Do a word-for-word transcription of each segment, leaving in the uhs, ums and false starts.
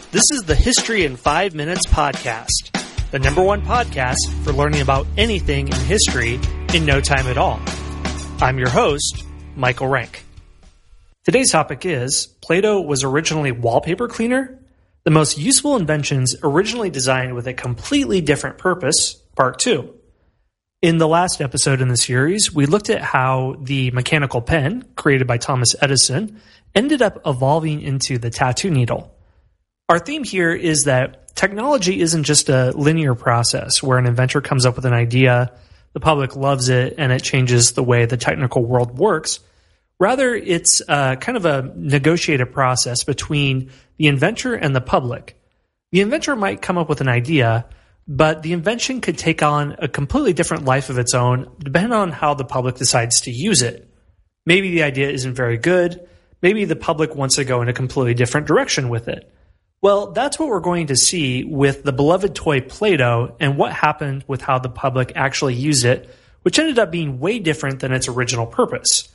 This is the History in Five Minutes podcast, the number one podcast for learning about anything in history in no time at all. I'm your host, Michael Rank. Today's topic is, Play-Doh was originally wallpaper cleaner? The most useful inventions originally designed with a completely different purpose, part two. In the last episode in the series, we looked at how the mechanical pen, created by Thomas Edison, ended up evolving into the tattoo needle. Our theme here is that technology isn't just a linear process where an inventor comes up with an idea, the public loves it, and it changes the way the technical world works. Rather, it's uh, kind of a negotiated process between the inventor and the public. The inventor might come up with an idea, but the invention could take on a completely different life of its own depending on how the public decides to use it. Maybe the idea isn't very good. Maybe the public wants to go in a completely different direction with it. Well, that's what we're going to see with the beloved toy Play-Doh and what happened with how the public actually used it, which ended up being way different than its original purpose.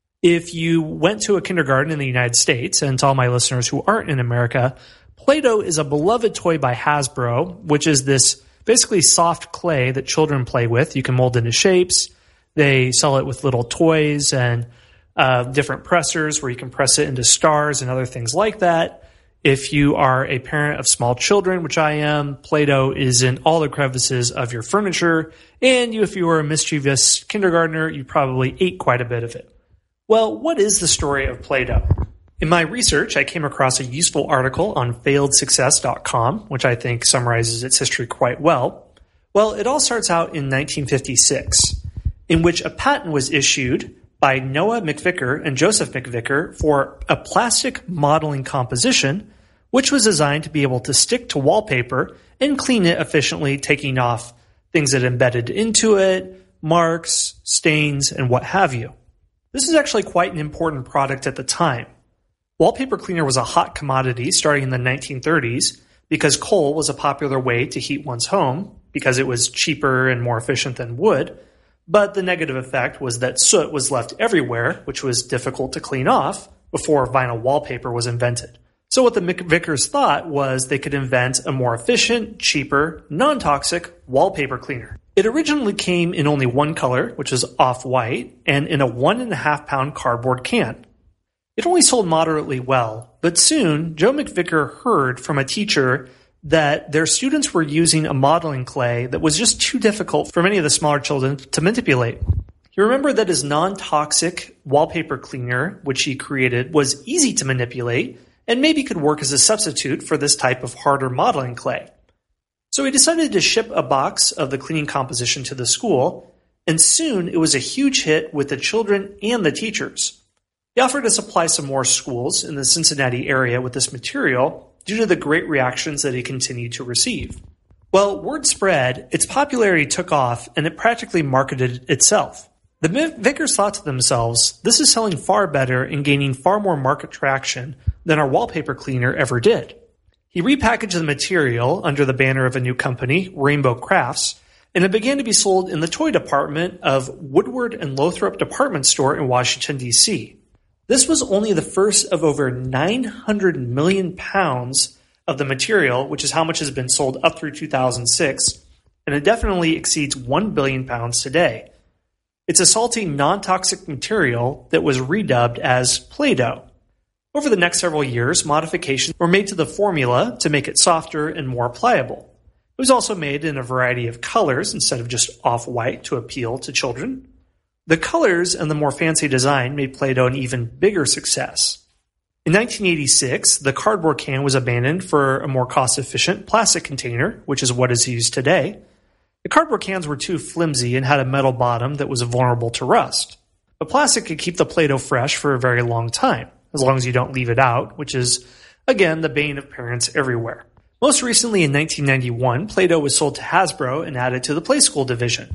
If you went to a kindergarten in the United States, and to all my listeners who aren't in America, Play-Doh is a beloved toy by Hasbro, which is this basically soft clay that children play with. You can mold into shapes. They sell it with little toys and uh, different pressers where you can press it into stars and other things like that. If you are a parent of small children, which I am, Play-Doh is in all the crevices of your furniture. And you, if you were a mischievous kindergartner, you probably ate quite a bit of it. Well, what is the story of Play-Doh? In my research, I came across a useful article on failed success dot com, which I think summarizes its history quite well. Well, it all starts out in nineteen fifty-six, in which a patent was issued by Noah McVicker and Joseph McVicker for a plastic modeling composition, which was designed to be able to stick to wallpaper and clean it efficiently, taking off things that embedded into it, marks, stains, and what have you. This is actually quite an important product at the time. Wallpaper cleaner was a hot commodity starting in the nineteen thirties because coal was a popular way to heat one's home because it was cheaper and more efficient than wood. But the negative effect was that soot was left everywhere, which was difficult to clean off before vinyl wallpaper was invented. So what the McVickers thought was they could invent a more efficient, cheaper, non-toxic wallpaper cleaner. It originally came in only one color, which is off-white, and in a one and a half pound cardboard can. It only sold moderately well, but soon Joe McVicker heard from a teacher that their students were using a modeling clay that was just too difficult for many of the smaller children to manipulate. He remembered that his non-toxic wallpaper cleaner, which he created, was easy to manipulate and maybe could work as a substitute for this type of harder modeling clay. So he decided to ship a box of the cleaning composition to the school, and soon it was a huge hit with the children and the teachers. He offered to supply some more schools in the Cincinnati area with this material due to the great reactions that he continued to receive. Well, word spread, its popularity took off, and it practically marketed itself. The McVickers thought to themselves, this is selling far better and gaining far more market traction than our wallpaper cleaner ever did. He repackaged the material under the banner of a new company, Rainbow Crafts, and it began to be sold in the toy department of Woodward and Lothrop Department Store in Washington, D C This was only the first of over nine hundred million pounds of the material, which is how much has been sold up through two thousand six, and it definitely exceeds one billion pounds today. It's a salty, non-toxic material that was redubbed as Play-Doh. Over the next several years, modifications were made to the formula to make it softer and more pliable. It was also made in a variety of colors instead of just off-white to appeal to children. The colors and the more fancy design made Play-Doh an even bigger success. In nineteen eighty-six, the cardboard can was abandoned for a more cost-efficient plastic container, which is what is used today. The cardboard cans were too flimsy and had a metal bottom that was vulnerable to rust. But plastic could keep the Play-Doh fresh for a very long time, as long as you don't leave it out, which is, again, the bane of parents everywhere. Most recently, in nineteen ninety-one, Play-Doh was sold to Hasbro and added to the Playskool division.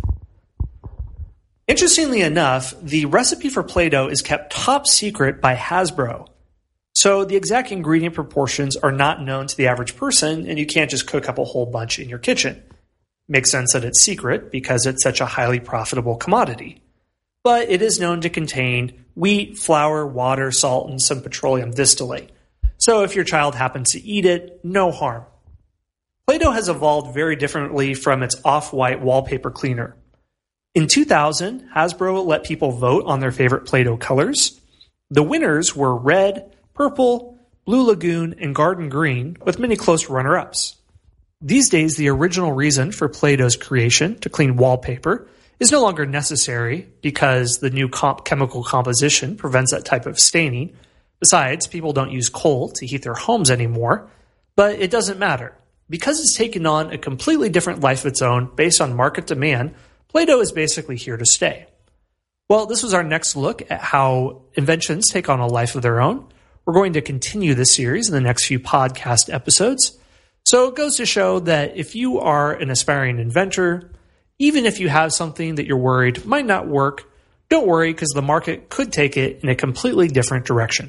Interestingly enough, the recipe for Play-Doh is kept top secret by Hasbro. So the exact ingredient proportions are not known to the average person, and you can't just cook up a whole bunch in your kitchen. Makes sense that it's secret because it's such a highly profitable commodity. But it is known to contain wheat, flour, water, salt, and some petroleum distillate. So if your child happens to eat it, no harm. Play-Doh has evolved very differently from its off-white wallpaper cleaner. In two thousand, Hasbro let people vote on their favorite Play-Doh colors. The winners were red, purple, blue lagoon, and garden green, with many close runner-ups. These days, the original reason for Play-Doh's creation, to clean wallpaper, is no longer necessary because the new comp- chemical composition prevents that type of staining. Besides, people don't use coal to heat their homes anymore, but it doesn't matter. Because it's taken on a completely different life of its own based on market demand, Play-Doh is basically here to stay. Well, this was our next look at how inventions take on a life of their own. We're going to continue this series in the next few podcast episodes. So it goes to show that if you are an aspiring inventor, even if you have something that you're worried might not work, don't worry because the market could take it in a completely different direction.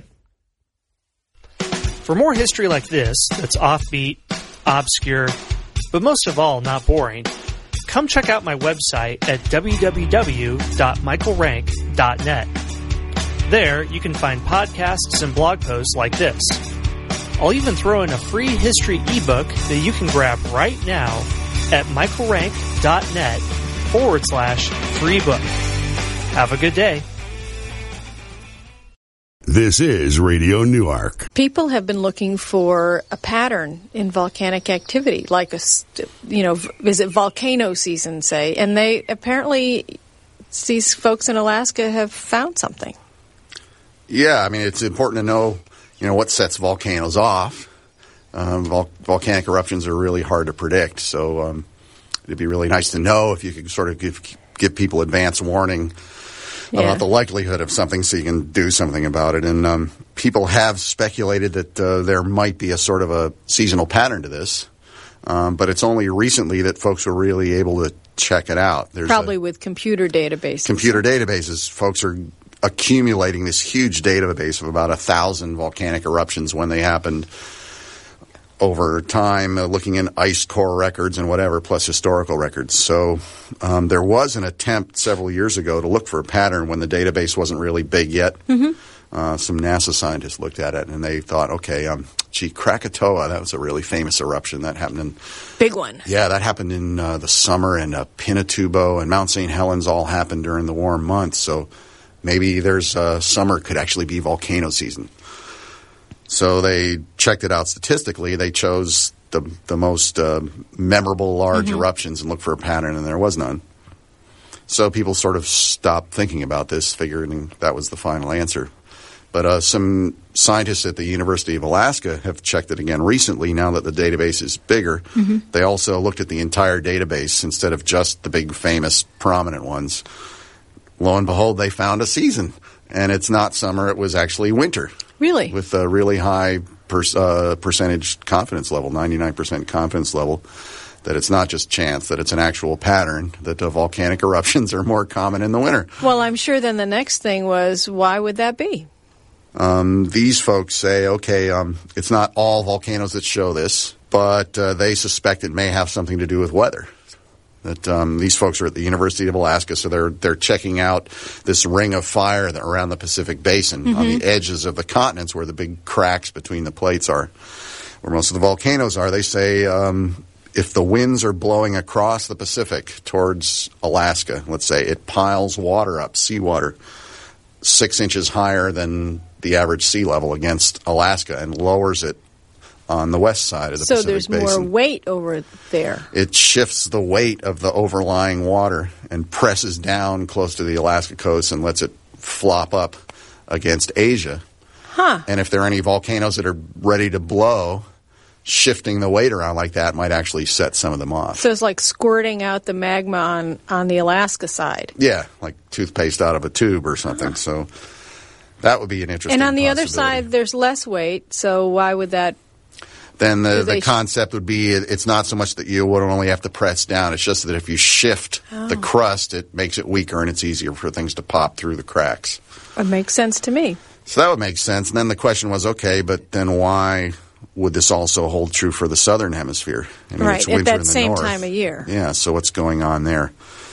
For more history like this, that's offbeat, obscure, but most of all not boring, come check out my website at w w w dot michael rank dot net. There, you can find podcasts and blog posts like this. I'll even throw in a free history ebook that you can grab right now at michaelrank.net forward slash free book. Have a good day. This is Radio Newark. People have been looking for a pattern in volcanic activity, like a, you know, is it volcano season, say? And they apparently, these folks in Alaska have found something. Yeah, I mean, it's important to know, you know, what sets volcanoes off. Um, vol- volcanic eruptions are really hard to predict, so um, it'd be really nice to know if you could sort of give give people advance warning yeah. about the likelihood of something so you can do something about it. And um, people have speculated that uh, there might be a sort of a seasonal pattern to this, um, but it's only recently that folks were really able to check it out. There's Probably a, with computer databases. Computer databases. Folks are accumulating this huge database of about a thousand volcanic eruptions when they happened over time, uh, looking in ice core records and whatever, plus historical records. So um, there was an attempt several years ago to look for a pattern when the database wasn't really big yet. Mm-hmm. Uh, some NASA scientists looked at it and they thought, okay, um, gee, Krakatoa, that was a really famous eruption. That happened in... Big one. Yeah, that happened in uh, the summer, and uh, Pinatubo and Mount Saint Helens all happened during the warm months. So maybe there's uh, summer could actually be volcano season. So they checked it out statistically. They chose the the most uh, memorable large mm-hmm. eruptions and looked for a pattern, and there was none. So people sort of stopped thinking about this, figuring that was the final answer. But uh, some scientists at the University of Alaska have checked it again recently, now that the database is bigger. Mm-hmm. They also looked at the entire database instead of just the big, famous, prominent ones. Lo and behold, they found a season. And it's not summer, it was actually winter. Really? With a really high per, uh, percentage confidence level, ninety-nine percent confidence level, that it's not just chance, that it's an actual pattern, that uh, volcanic eruptions are more common in the winter. Well, I'm sure then the next thing was, why would that be? Um, these folks say, okay, um, it's not all volcanoes that show this, but uh, they suspect it may have something to do with weather. That um, these folks are at the University of Alaska, so they're they're checking out this ring of fire that around the Pacific Basin mm-hmm. on the edges of the continents where the big cracks between the plates are, where most of the volcanoes are. They say um, if the winds are blowing across the Pacific towards Alaska, let's say, it piles water up, seawater, six inches higher than the average sea level against Alaska and lowers it on the west side of the so Pacific Basin. So there's more weight over there. It shifts the weight of the overlying water and presses down close to the Alaska coast and lets it flop up against Asia. Huh. And if there are any volcanoes that are ready to blow, shifting the weight around like that might actually set some of them off. So it's like squirting out the magma on, on the Alaska side. Yeah, like toothpaste out of a tube or something. Uh-huh. So that would be an interesting And on the other possibility. side, there's less weight, so why would that... Then the, the concept would be it's not so much that you would only have to press down. It's just that if you shift oh. the crust, it makes it weaker and it's easier for things to pop through the cracks. It makes sense to me. So that would make sense. And then the question was, okay, but then why would this also hold true for the southern hemisphere? I mean, right, it's at winter that in the same north. time of year. Yeah, so what's going on there?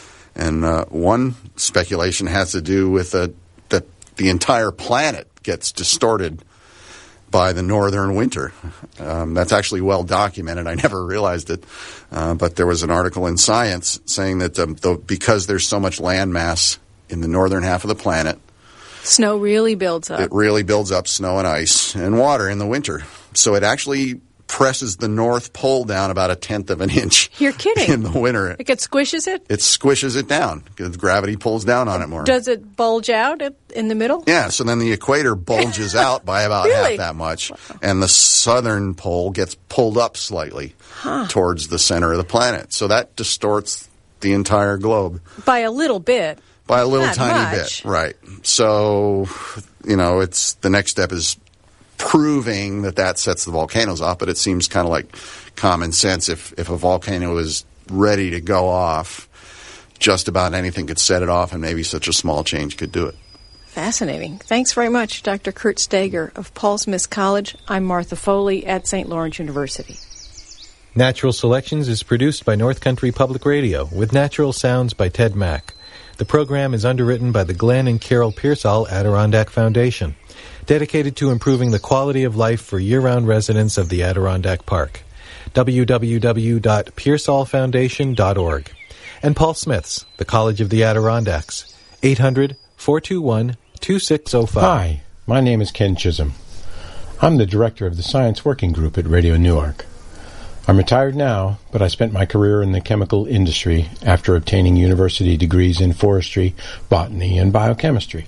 And uh, one speculation has to do with uh, that the entire planet gets distorted by the northern winter. Um, that's actually well documented. I never realized it, uh, but there was an article in Science saying that um, the, because there's so much land mass in the northern half of the planet, snow really builds up. It really builds up snow and ice and water in the winter. So it actually presses the North Pole down about a tenth of an inch. You're kidding. In the winter. Like it squishes it? It squishes it down because gravity pulls down on it more. Does it bulge out at, in the middle? Yeah, so then the equator bulges out by about really? half that much, wow. and the southern pole gets pulled up slightly huh. towards the center of the planet. So that distorts the entire globe. By a little bit. By a little Not tiny much. bit, right. So, you know, it's the next step is proving that that sets the volcanoes off, but it seems kind of like common sense. If, if a volcano is ready to go off, just about anything could set it off, and maybe such a small change could do it. Fascinating. Thanks very much, Doctor Kurt Stager of Paul Smith College. I'm Martha Foley at Saint Lawrence University. Natural Selections is produced by North Country Public Radio with natural sounds by Ted Mack. The program is underwritten by the Glenn and Carol Pearsall Adirondack Foundation, dedicated to improving the quality of life for year-round residents of the Adirondack Park. w w w dot pearsall foundation dot org. And Paul Smith's, the College of the Adirondacks, eight hundred, four two one, two six zero five. Hi, my name is Ken Chisholm. I'm the director of the Science Working Group at Radio Newark. I'm retired now, but I spent my career in the chemical industry after obtaining university degrees in forestry, botany, and biochemistry.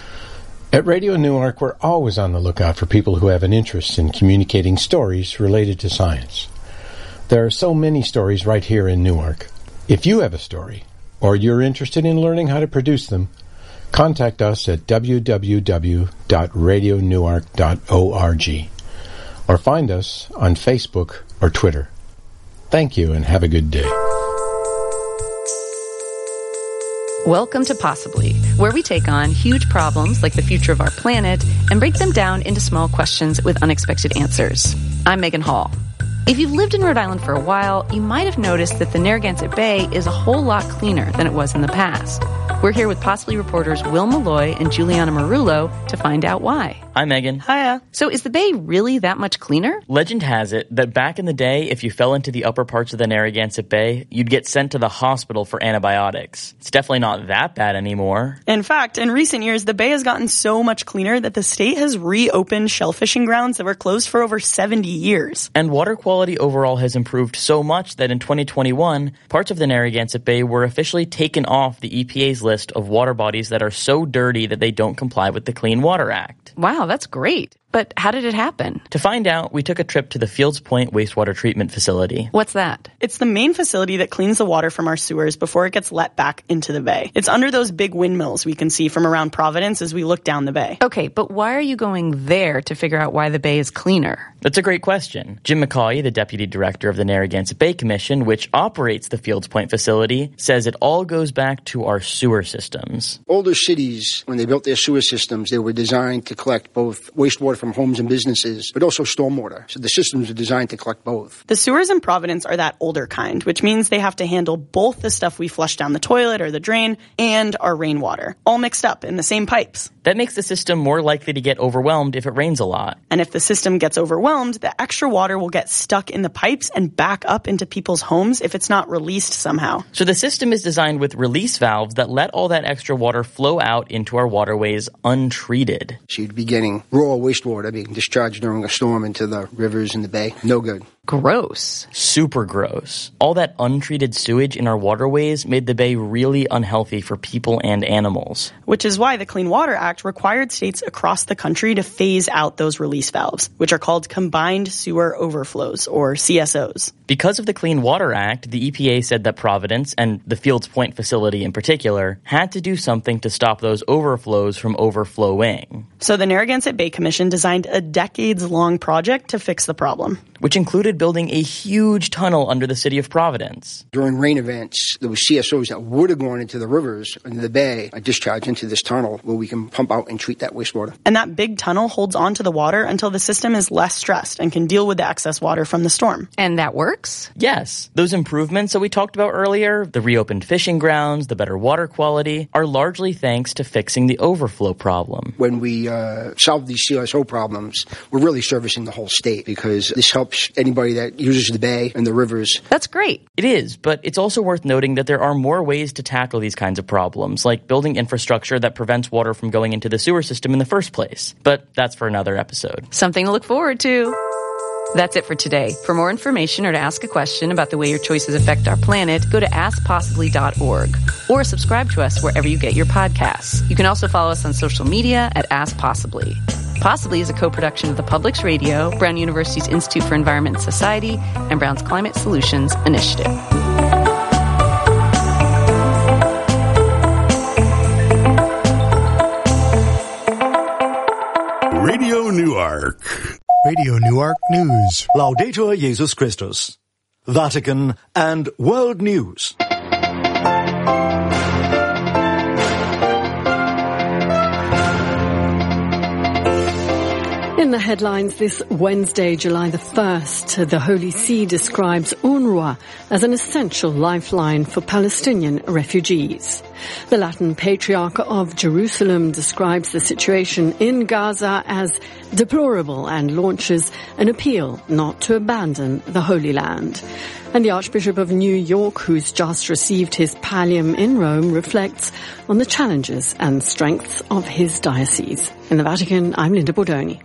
At Radio Newark, we're always on the lookout for people who have an interest in communicating stories related to science. There are so many stories right here in Newark. If you have a story, or you're interested in learning how to produce them, contact us at w w w dot radio newark dot org or find us on Facebook or Twitter. Thank you and have a good day. Welcome to Possibly, where we take on huge problems like the future of our planet and break them down into small questions with unexpected answers. I'm Megan Hall. If you've lived in Rhode Island for a while, you might have noticed that the Narragansett Bay is a whole lot cleaner than it was in the past. We're here with Possibly reporters Will Malloy and Juliana Marullo to find out why. Hi, Megan. Hiya. So is the bay really that much cleaner? Legend has it that back in the day, if you fell into the upper parts of the Narragansett Bay, you'd get sent to the hospital for antibiotics. It's definitely not that bad anymore. In fact, in recent years, the bay has gotten so much cleaner that the state has reopened shellfishing grounds that were closed for over seventy years. And water quality overall has improved so much that in twenty twenty-one, parts of the Narragansett Bay were officially taken off the E P A's list of water bodies that are so dirty that they don't comply with the Clean Water Act. Wow, that's great. But how did it happen? To find out, we took a trip to the Fields Point Wastewater Treatment Facility. What's that? It's the main facility that cleans the water from our sewers before it gets let back into the bay. It's under those big windmills we can see from around Providence as we look down the bay. Okay, but why are you going there to figure out why the bay is cleaner? That's a great question. Jim McCauley, the deputy director of the Narragansett Bay Commission, which operates the Fields Point facility, says it all goes back to our sewer systems. Older cities, when they built their sewer systems, they were designed to collect both wastewater from homes and businesses, but also stormwater. So the systems are designed to collect both. The sewers in Providence are that older kind, which means they have to handle both the stuff we flush down the toilet or the drain and our rainwater, all mixed up in the same pipes. That makes the system more likely to get overwhelmed if it rains a lot. And if the system gets overwhelmed, the extra water will get stuck in the pipes and back up into people's homes if it's not released somehow. So the system is designed with release valves that let all that extra water flow out into our waterways untreated. So you'd be getting raw wastewater being discharged during a storm into the rivers and the bay. No good. Gross. Super gross. All that untreated sewage in our waterways made the bay really unhealthy for people and animals. Which is why the Clean Water Act required states across the country to phase out those release valves, which are called combined sewer overflows, or C S Os. Because of the Clean Water Act, the E P A said that Providence, and the Fields Point facility in particular, had to do something to stop those overflows from overflowing. So the Narragansett Bay Commission designed a decades-long project to fix the problem. Which included building a huge tunnel under the city of Providence. During rain events, there were C S Os that would have gone into the rivers, into the bay, a discharge into this tunnel where we can pump out and treat that wastewater. And that big tunnel holds onto the water until the system is less stressed and can deal with the excess water from the storm. And that works? Yes. Those improvements that we talked about earlier, the reopened fishing grounds, the better water quality, are largely thanks to fixing the overflow problem. When we uh, solve these C S O problems, we're really servicing the whole state because this helps anybody that uses the bay and the rivers. That's great. It is, but it's also worth noting that there are more ways to tackle these kinds of problems, like building infrastructure that prevents water from going into the sewer system in the first place. But that's for another episode. Something to look forward to. That's it for today. For more information or to ask a question about the way your choices affect our planet, go to ask possibly dot org or subscribe to us wherever you get your podcasts. You can also follow us on social media at Ask Possibly. Possibly is a co-production of the Publix Radio, Brown University's Institute for Environment and Society, and Brown's Climate Solutions Initiative. Radio Newark. Radio Newark News. Laudetur Jesus Christus. Vatican and World News. In the headlines this Wednesday, July the first, the Holy See describes UNRWA as an essential lifeline for Palestinian refugees. The Latin Patriarch of Jerusalem describes the situation in Gaza as deplorable and launches an appeal not to abandon the Holy Land. And the Archbishop of New York, who's just received his pallium in Rome, reflects on the challenges and strengths of his diocese. In the Vatican, I'm Linda Bordoni.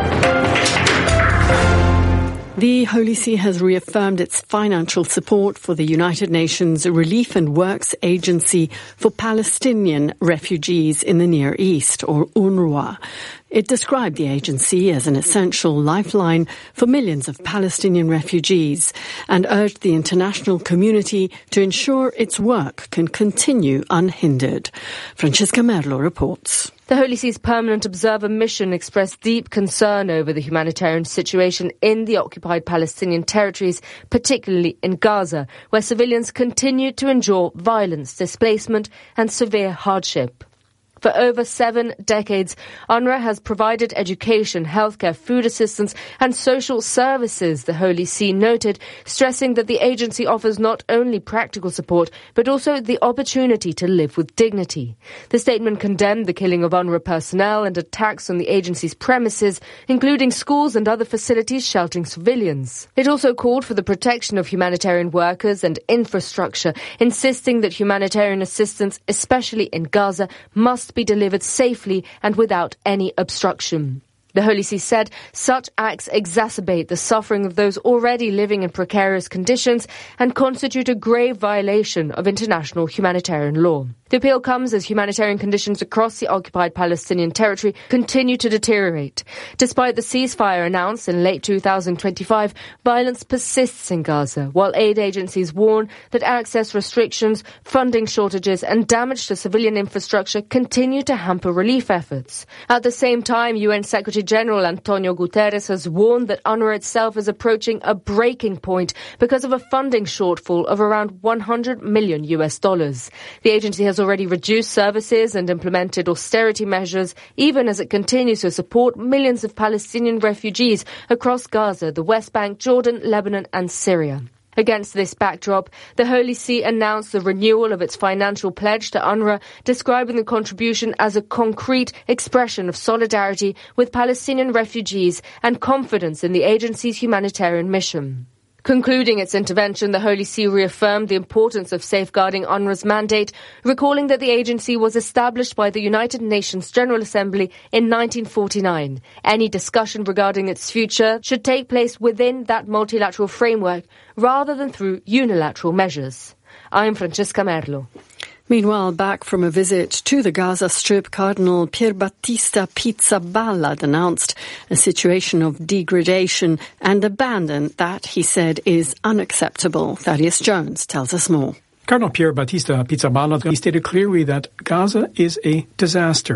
The Holy See has reaffirmed its financial support for the United Nations Relief and Works Agency for Palestinian Refugees in the Near East, or UNRWA. It described the agency as an essential lifeline for millions of Palestinian refugees and urged the international community to ensure its work can continue unhindered. Francesca Merlo reports. The Holy See's Permanent Observer Mission expressed deep concern over the humanitarian situation in the occupied Palestinian territories, particularly in Gaza, where civilians continue to endure violence, displacement and severe hardship. For over seven decades, UNRWA has provided education, healthcare, food assistance and social services, the Holy See noted, stressing that the agency offers not only practical support, but also the opportunity to live with dignity. The statement condemned the killing of UNRWA personnel and attacks on the agency's premises, including schools and other facilities sheltering civilians. It also called for the protection of humanitarian workers and infrastructure, insisting that humanitarian assistance, especially in Gaza, must be delivered safely and without any obstruction. The Holy See said such acts exacerbate the suffering of those already living in precarious conditions and constitute a grave violation of international humanitarian law. The appeal comes as humanitarian conditions across the occupied Palestinian territory continue to deteriorate. Despite the ceasefire announced in late two thousand twenty-five, violence persists in Gaza, while aid agencies warn that access restrictions, funding shortages and damage to civilian infrastructure continue to hamper relief efforts. At the same time, U N Secretary General Antonio Guterres has warned that UNRWA itself is approaching a breaking point because of a funding shortfall of around one hundred million U S dollars. The agency has already reduced services and implemented austerity measures, even as it continues to support millions of Palestinian refugees across Gaza, the West Bank, Jordan, Lebanon and Syria. Against this backdrop, the Holy See announced the renewal of its financial pledge to UNRWA, describing the contribution as a concrete expression of solidarity with Palestinian refugees and confidence in the agency's humanitarian mission. Concluding its intervention, the Holy See reaffirmed the importance of safeguarding UNRWA's mandate, recalling that the agency was established by the United Nations General Assembly in nineteen forty-nine. Any discussion regarding its future should take place within that multilateral framework rather than through unilateral measures. I am Francesca Merlo. Meanwhile, back from a visit to the Gaza Strip, Cardinal Pierbattista Pizzaballa announced a situation of degradation and abandon that, he said, is unacceptable. Thaddeus Jones tells us more. Cardinal Pierbattista Pizzaballa stated clearly that Gaza is a disaster.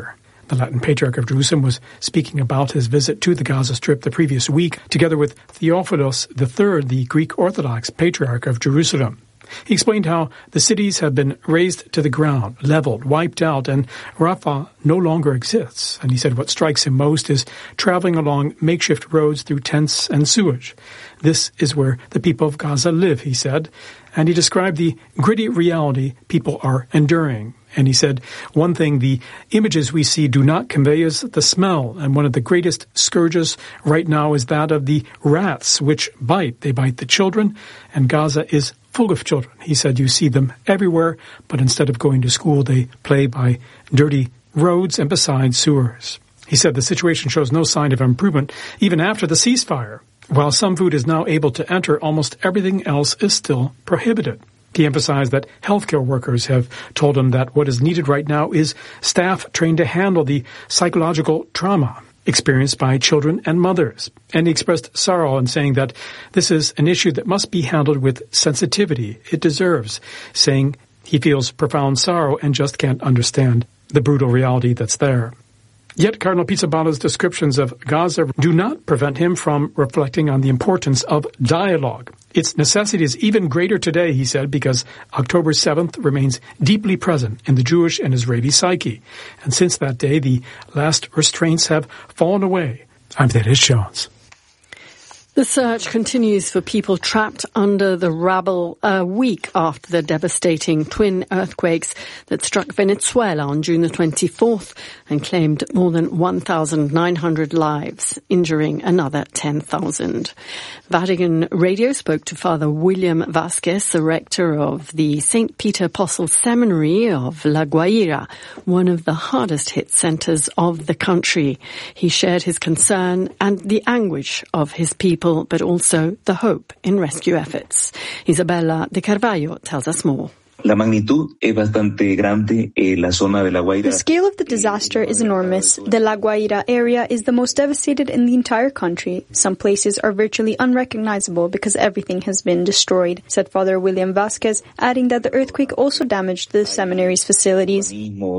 The Latin Patriarch of Jerusalem was speaking about his visit to the Gaza Strip the previous week, together with Theophilos the Third, the Greek Orthodox Patriarch of Jerusalem. He explained how the cities have been razed to the ground, leveled, wiped out, and Rafah no longer exists. And he said what strikes him most is traveling along makeshift roads through tents and sewage. This is where the people of Gaza live, he said. And he described the gritty reality people are enduring. And he said, one thing the images we see do not convey is the smell. And one of the greatest scourges right now is that of the rats, which bite. They bite the children, and Gaza is full of children. He said you see them everywhere, but instead of going to school, they play by dirty roads and beside sewers. He said the situation shows no sign of improvement even after the ceasefire. While some food is now able to enter, almost everything else is still prohibited. He emphasized that healthcare workers have told him that what is needed right now is staff trained to handle the psychological trauma experienced by children and mothers. And he expressed sorrow in saying that this is an issue that must be handled with sensitivity it deserves, saying he feels profound sorrow and just can't understand the brutal reality that's there. Yet Cardinal Pizzabala's descriptions of Gaza do not prevent him from reflecting on the importance of dialogue. Its necessity is even greater today, he said, because October seventh remains deeply present in the Jewish and Israeli psyche. And since that day, the last restraints have fallen away. I'm Dennis Jones. The search continues for people trapped under the rubble a week after the devastating twin earthquakes that struck Venezuela on June the twenty-fourth and claimed more than one thousand nine hundred lives, injuring another ten thousand. Vatican Radio spoke to Father William Vasquez, the rector of the Saint Peter Apostle Seminary of La Guaira, one of the hardest hit centers of the country. He shared his concern and the anguish of his people, but also the hope in rescue efforts. Isabella de Carvalho tells us more. La magnitud es bastante grande en la zona de La Guaira. The scale of the disaster is enormous. The La Guaira area is the most devastated in the entire country. Some places are virtually unrecognizable because everything has been destroyed, said Father William Vasquez, adding that the earthquake also damaged the seminary's facilities.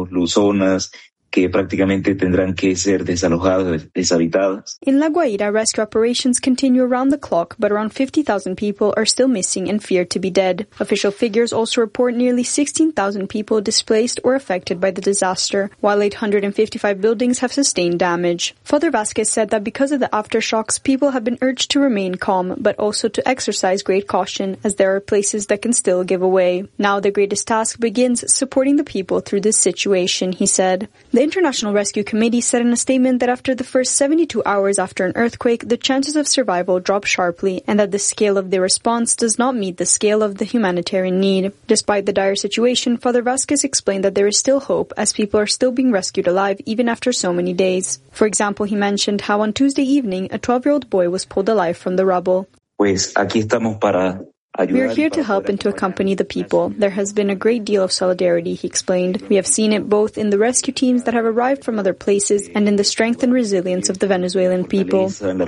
Que prácticamente tendrán que ser desalojadas, deshabitadas. In La Guaira, rescue operations continue around the clock, but around fifty thousand people are still missing and feared to be dead. Official figures also report nearly sixteen thousand people displaced or affected by the disaster, while eight hundred fifty-five buildings have sustained damage. Father Vasquez said that because of the aftershocks, people have been urged to remain calm, but also to exercise great caution, as there are places that can still give away. Now the greatest task begins supporting the people through this situation, he said. The International Rescue Committee said in a statement that after the first seventy-two hours after an earthquake, the chances of survival drop sharply and that the scale of the response does not meet the scale of the humanitarian need. Despite the dire situation, Father Vasquez explained that there is still hope as people are still being rescued alive even after so many days. For example, he mentioned how on Tuesday evening, a twelve-year-old boy was pulled alive from the rubble. Pues aquí estamos para We are here to help and to accompany the people. There has been a great deal of solidarity, he explained. We have seen it both in the rescue teams that have arrived from other places and in the strength and resilience of the Venezuelan people.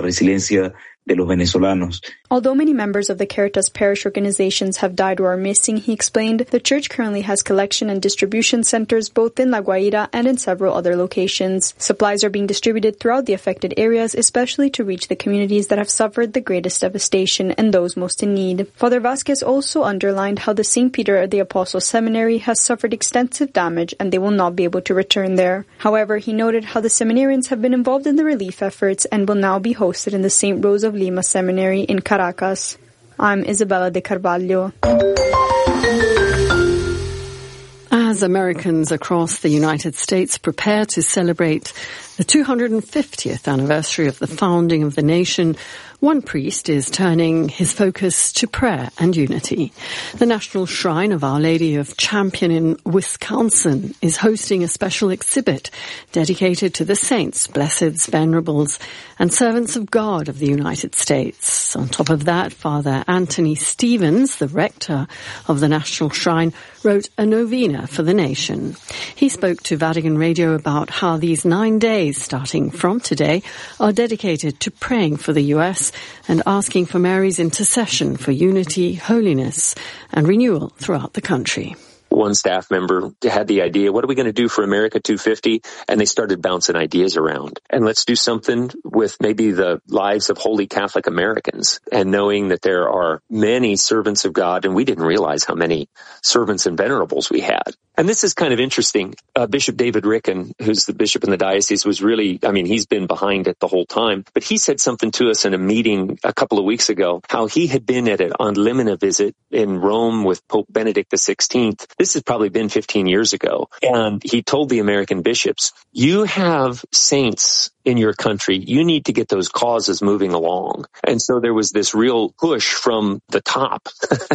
De los venezolanos. Although many members of the Caritas parish organizations have died or are missing, he explained, the church currently has collection and distribution centers both in La Guaira and in several other locations. Supplies are being distributed throughout the affected areas, especially to reach the communities that have suffered the greatest devastation and those most in need. Father Vasquez also underlined how the Saint Peter the Apostle Seminary has suffered extensive damage and they will not be able to return there. However, he noted how the seminarians have been involved in the relief efforts and will now be hosted in the Saint Rose of Lima Seminary in Caracas. I'm Isabella de Carvalho. As Americans across the United States prepare to celebrate the two hundred fiftieth anniversary of the founding of the nation, one priest is turning his focus to prayer and unity. The National Shrine of Our Lady of Champion in Wisconsin is hosting a special exhibit dedicated to the saints, blesseds, venerables, and servants of God of the United States. On top of that, Father Anthony Stevens, the rector of the National Shrine, wrote a novena for the nation. He spoke to Vatican Radio about how these nine days, starting from today, are dedicated to praying for the U S and asking for Mary's intercession for unity, holiness, and renewal throughout the country. one staff member had the idea, what are we going to do for America two fifty? And they started bouncing ideas around. And let's do something with maybe the lives of holy Catholic Americans, and knowing that there are many servants of God, and we didn't realize how many servants and venerables we had. And this is kind of interesting. Uh, Bishop David Ricken, who's the bishop in the diocese, was really, I mean, he's been behind it the whole time, but he said something to us in a meeting a couple of weeks ago, how he had been at an on limina visit in Rome with Pope Benedict the sixteenth. This has probably been fifteen years ago. And he told the American bishops, you have saints in your country. You need to get those causes moving along. And so there was this real push from the top.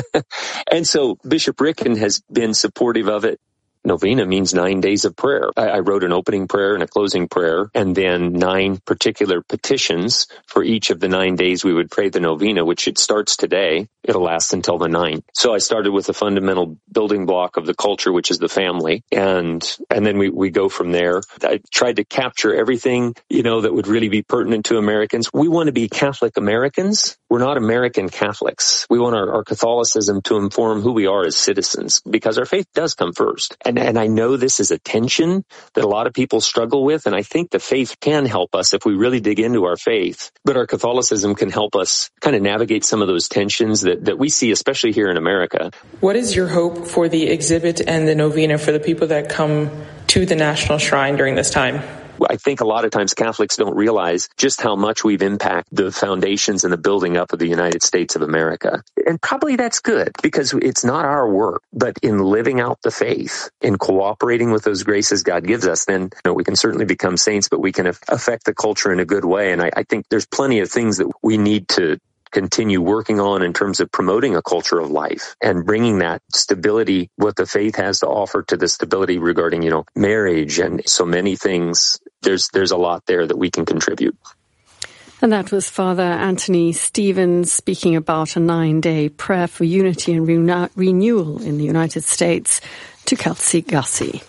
And so Bishop Ricken has been supportive of it. Novena means nine days of prayer. I, I wrote an opening prayer and a closing prayer, and then nine particular petitions for each of the nine days we would pray the novena, which it starts today. It'll last until the ninth. So I started with the fundamental building block of the culture, which is the family, and and then we, we go from there. I tried to capture everything, you know, that would really be pertinent to Americans. We want to be Catholic Americans. We're not American Catholics. We want our, our Catholicism to inform who we are as citizens, because our faith does come first. And And I know this is a tension that a lot of people struggle with, and I think the faith can help us if we really dig into our faith. But our Catholicism can help us kind of navigate some of those tensions that, that we see, especially here in America. What is your hope for the exhibit and the novena for the people that come to the National Shrine during this time? I think a lot of times Catholics don't realize just how much we've impacted the foundations and the building up of the United States of America. And probably that's good, because it's not our work, but in living out the faith, in cooperating with those graces God gives us, then you know, we can certainly become saints, but we can affect the culture in a good way. And I, I think there's plenty of things that we need to continue working on in terms of promoting a culture of life and bringing that stability, what the faith has to offer, to the stability regarding, you know, marriage and so many things. There's there's a lot there that we can contribute. And that was Father Anthony Stevens speaking about a nine-day prayer for unity and renew- renewal in the United States to Kelsey Gussie.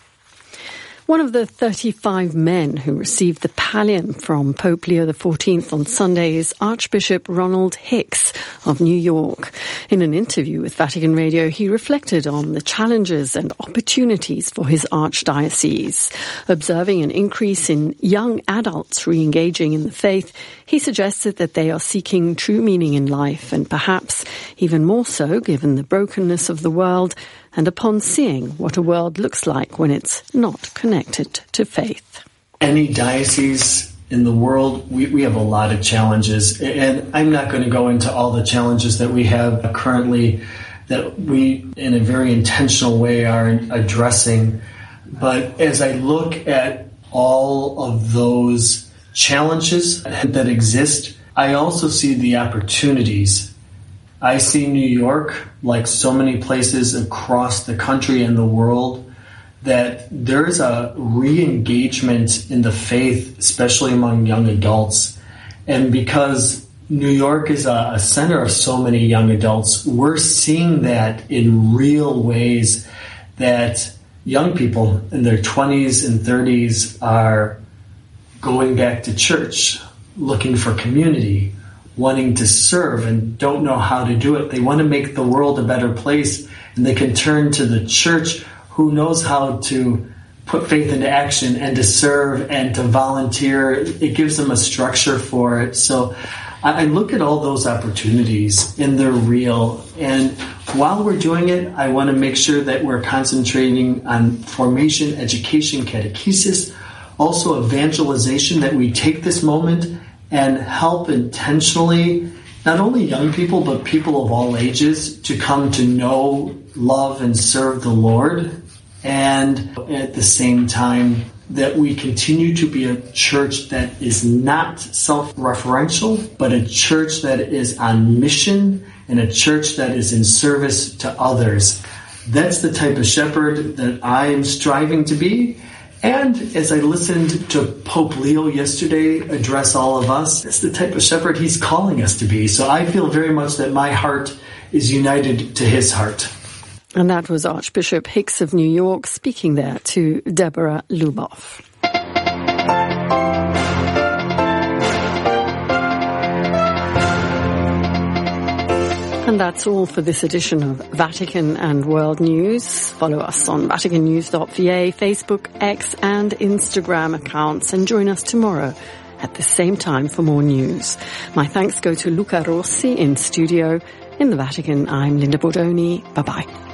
One of the thirty-five men who received the pallium from Pope Leo the fourteenth on Sunday is Archbishop Ronald Hicks of New York. In an interview with Vatican Radio, he reflected on the challenges and opportunities for his archdiocese. Observing an increase in young adults re-engaging in the faith, he suggested that they are seeking true meaning in life, and perhaps even more so given the brokenness of the world, and upon seeing what a world looks like when it's not connected to faith. Any diocese in the world, we, we have a lot of challenges, and I'm not going to go into all the challenges that we have currently that we, in a very intentional way, are addressing. But as I look at all of those challenges that exist, I also see the opportunities. I see New York, like so many places across the country and the world, that there's a re-engagement in the faith, especially among young adults. And because New York is a, a center of so many young adults, we're seeing that in real ways, that young people in their twenties and thirties are going back to church, looking for community, wanting to serve, and don't know how to do it. They want to make the world a better place, and they can turn to the church, who knows how to put faith into action and to serve and to volunteer. It gives them a structure for it. So I look at all those opportunities, and they're real. And while we're doing it, I want to make sure that we're concentrating on formation, education, catechesis, also evangelization, that we take this moment and help intentionally not only young people, but people of all ages to come to know, love, and serve the Lord. And at the same time, that we continue to be a church that is not self-referential, but a church that is on mission and a church that is in service to others. That's the type of shepherd that I am striving to be. And as I listened to Pope Leo yesterday address all of us, it's the type of shepherd he's calling us to be. So I feel very much that my heart is united to his heart. And that was Archbishop Hicks of New York speaking there to Deborah Luboff. And And that's all for this edition of Vatican and World News. Follow us on vatican news dot v a, Facebook, X and Instagram accounts, and join us tomorrow at the same time for more news. My thanks go to Luca Rossi in studio. In the Vatican, I'm Linda Bordoni. Bye-bye.